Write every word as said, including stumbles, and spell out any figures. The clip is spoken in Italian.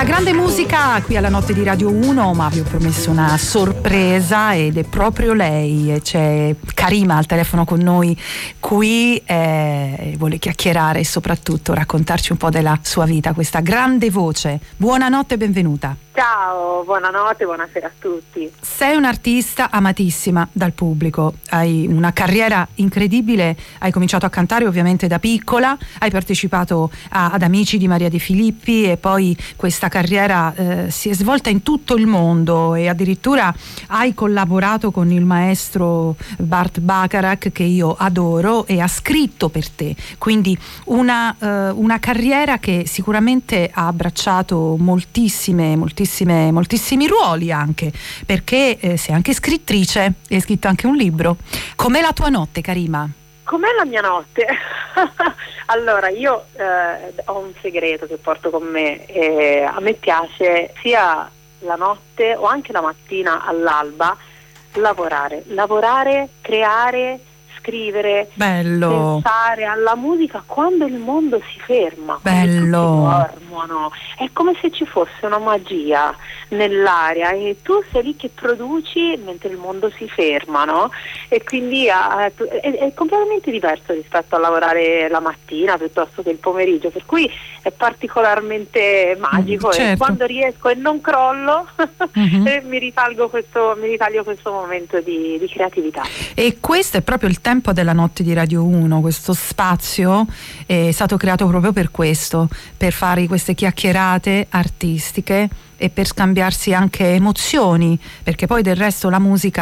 La grande musica qui alla Notte di Radio uno, ma vi ho promesso una sorpresa ed è proprio lei. C'è Karima al telefono con noi qui, eh, vuole chiacchierare e soprattutto raccontarci un po' della sua vita, questa grande voce. Buonanotte e benvenuta. Ciao, buonanotte, buonasera a tutti. Sei un'artista amatissima dal pubblico, hai una carriera incredibile, hai cominciato a cantare ovviamente da piccola, hai partecipato a, ad Amici di Maria De Filippi e poi questa carriera eh, si è svolta in tutto il mondo e addirittura hai collaborato con il maestro Burt Bacharach, che io adoro, e ha scritto per te, quindi una, eh, una carriera che sicuramente ha abbracciato moltissime, moltissime moltissimi ruoli, anche perché eh, sei anche scrittrice e hai scritto anche un libro. Com'è la tua notte, Karima? Com'è la mia notte? Allora, io eh, ho un segreto che porto con me e a me piace sia la notte o anche la mattina all'alba lavorare, lavorare, creare, scrivere, bello, pensare alla musica quando il mondo si ferma, bello, quando tutti dormono. È come se ci fosse una magia nell'aria e tu sei lì che produci mentre il mondo si ferma, no? E quindi uh, è, è completamente diverso rispetto a lavorare la mattina piuttosto che il pomeriggio, per cui è particolarmente magico. Mm, certo. E quando riesco e non crollo mm-hmm. mi ritalgo questo, mi ritaglio questo momento di, di creatività. E questo è proprio il tempo della Notte di Radio uno, questo spazio è stato creato proprio per questo, per fare queste chiacchierate artistiche e per scambiarsi anche emozioni, perché poi del resto la musica